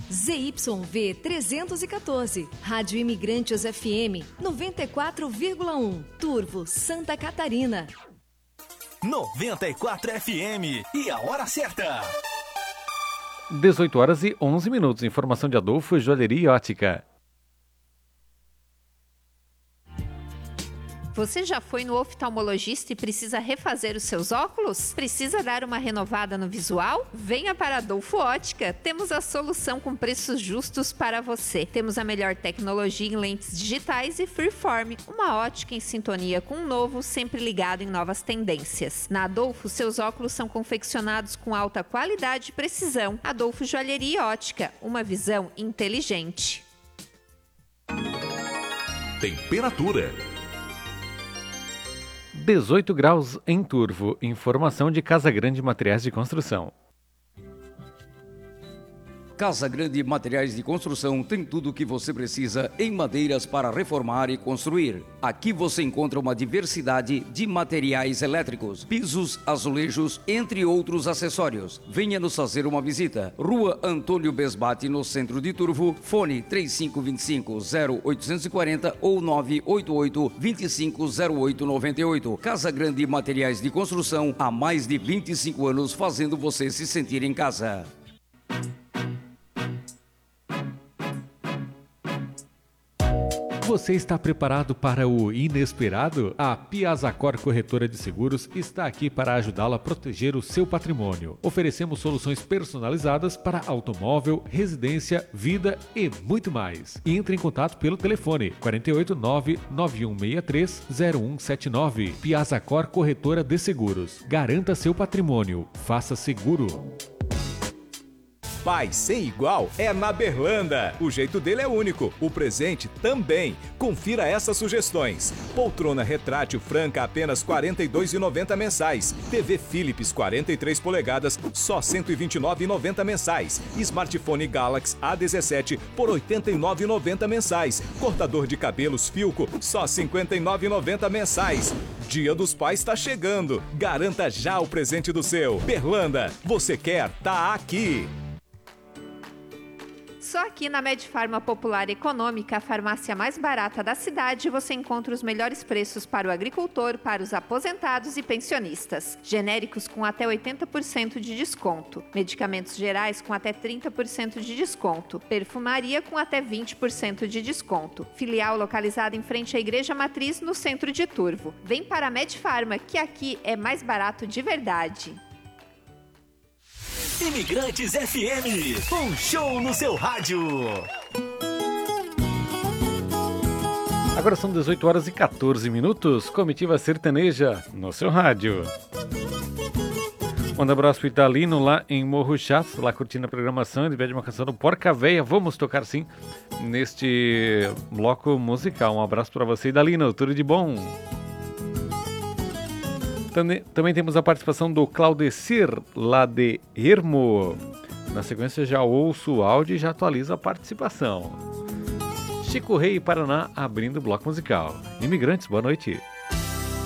ZYV 314, Rádio Imigrantes FM 94,1, Turvo, Santa Catarina. 94 FM e a hora certa. 18 horas e 11 minutos. Informação de Adolfo, Joalheria e Ótica. Você já foi no oftalmologista e precisa refazer os seus óculos? Precisa dar uma renovada no visual? Venha para Adolfo Ótica. Temos a solução com preços justos para você. Temos a melhor tecnologia em lentes digitais e Freeform, uma ótica em sintonia com o novo, sempre ligado em novas tendências. Na Adolfo, seus óculos são confeccionados com alta qualidade e precisão. Adolfo Joalheria e Ótica, uma visão inteligente. Temperatura. 18 graus em Turvo. Informação de Casa Grande Materiais de Construção. Casa Grande Materiais de Construção tem tudo o que você precisa em madeiras para reformar e construir. Aqui você encontra uma diversidade de materiais elétricos, pisos, azulejos, entre outros acessórios. Venha nos fazer uma visita. Rua Antônio Besbate, no centro de Turvo. Fone 3525-0840 ou 988-250898. Casa Grande Materiais de Construção, há mais de 25 anos fazendo você se sentir em casa. Você está preparado para o inesperado? A Piazacor Corretora de Seguros está aqui para ajudá-la a proteger o seu patrimônio. Oferecemos soluções personalizadas para automóvel, residência, vida e muito mais. Entre em contato pelo telefone 489-9163-0179. Piazacor Corretora de Seguros. Garanta seu patrimônio. Faça seguro. Pai sem igual é na Berlanda. O jeito dele é único, o presente também. Confira essas sugestões. Poltrona retrátil Franca apenas R$ 42,90 mensais. TV Philips 43 polegadas, só R$ 129,90 mensais. Smartphone Galaxy A17 por R$ 89,90 mensais. Cortador de cabelos Filco, só R$ 59,90 mensais. Dia dos Pais está chegando. Garanta já o presente do seu. Berlanda, você quer? Tá aqui. Só aqui na Medfarma Popular Econômica, a farmácia mais barata da cidade, você encontra os melhores preços para o agricultor, para os aposentados e pensionistas. Genéricos com até 80% de desconto. Medicamentos gerais com até 30% de desconto. Perfumaria com até 20% de desconto. Filial localizada em frente à Igreja Matriz, no centro de Turvo. Vem para a Medfarma, que aqui é mais barato de verdade. Imigrantes FM, um show no seu rádio. Agora são 18 horas e 14 minutos. Comitiva Sertaneja no seu rádio. Manda um abraço pro Italino lá em Morro Chato, lá curtindo a programação. Ele pede uma canção do Porca Véia. Vamos tocar sim neste bloco musical. Um abraço para você, Italino. Tudo de bom. Também temos a participação do Claudecir, lá de Ermo. Na sequência já ouço o áudio e já atualizo a participação. Chico Rei, Paraná, abrindo o bloco musical. Imigrantes, boa noite.